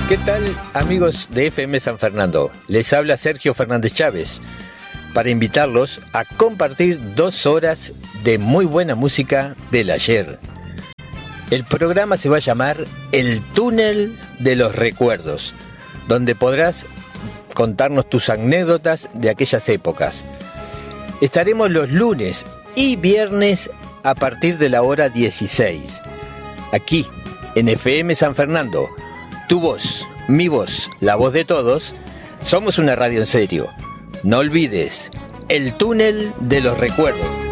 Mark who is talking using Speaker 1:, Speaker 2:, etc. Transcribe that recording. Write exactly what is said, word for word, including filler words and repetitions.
Speaker 1: ¿Qué tal, amigos de F M San Fernando? Les habla Sergio Fernández Chávez para invitarlos a compartir dos horas de muy buena música del ayer. El programa se va a llamar El Túnel de los Recuerdos, donde podrás contarnos tus anécdotas de aquellas épocas. Estaremos los lunes y viernes a partir de la hora dieciséis, aquí en F M San Fernando. Tu voz, mi voz, la voz de todos. Somos una radio en serio. No olvides, El Túnel de los Recuerdos.